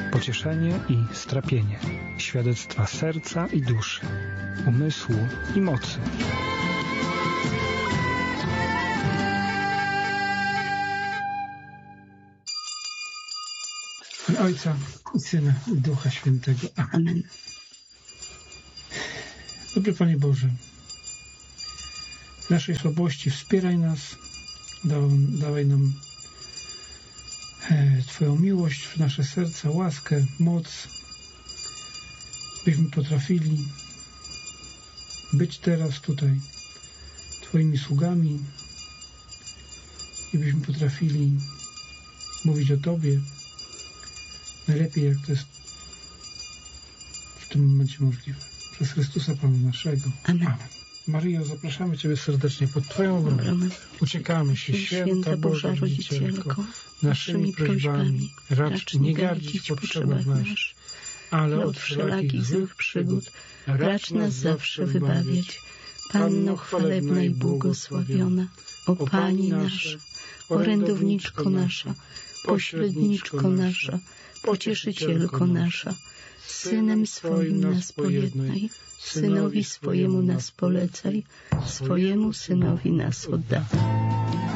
pocieszenie i strapienie, świadectwa serca i duszy, umysłu i mocy. Ojca i Syna i Ducha Świętego. Amen. Dobry Panie Boże, w naszej słabości wspieraj nas, dawaj nam Twoją miłość w nasze serca, łaskę, moc, byśmy potrafili być teraz tutaj Twoimi sługami i byśmy potrafili mówić o Tobie najlepiej, jak to jest w tym momencie możliwe. Przez Chrystusa Pana naszego. Amen. Amen. Maryjo, zapraszamy Ciebie serdecznie pod Twoją obronę. Uciekamy się, Święta Boża Rodzicielko, naszymi prośbami. Racz nie gardzić w potrzebach naszych, ale od wszelakich złych przygód racz nas zawsze wybawiać. Panno chwalebna i błogosławiona, o Pani nasza, orędowniczko nasza, pośredniczko nasza, pocieszycielko nasza, z Synem swoim nas pojednaj, Synowi swojemu nas polecaj, swojemu Synowi nas oddawaj.